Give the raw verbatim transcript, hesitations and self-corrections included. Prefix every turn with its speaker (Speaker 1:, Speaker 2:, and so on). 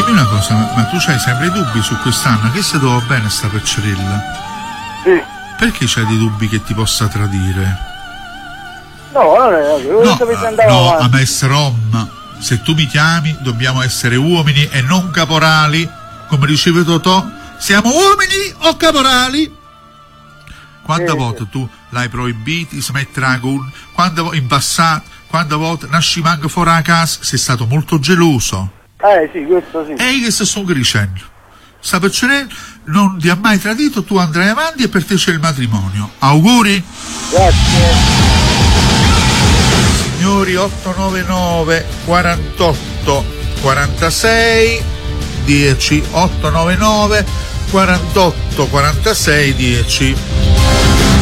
Speaker 1: dimmi una cosa, ma tu c'hai sempre i dubbi su quest'anno? Che se dopo bene sta Peccerella?
Speaker 2: Sì.
Speaker 1: Perché c'hai dei dubbi che ti possa tradire?
Speaker 2: No, non è
Speaker 1: no, no, a Mess Rom, se tu mi chiami dobbiamo essere uomini e non caporali, come diceva Totò, siamo uomini o caporali? Quante
Speaker 2: sì,
Speaker 1: volte
Speaker 2: sì.
Speaker 1: tu l'hai proibito, smetterà con, quando in passato, quante volte nasci manco fuori a casa, sei stato molto geloso.
Speaker 2: Eh sì, questo sì.
Speaker 1: E io che sto dicendo? Sta Peccerella non ti ha mai tradito, tu andrai avanti e per te c'è il matrimonio. Auguri!
Speaker 2: Grazie.
Speaker 1: Signori, otto nove nove quarantotto quarantasei dieci, otto nove nove quarantotto quarantasei dieci.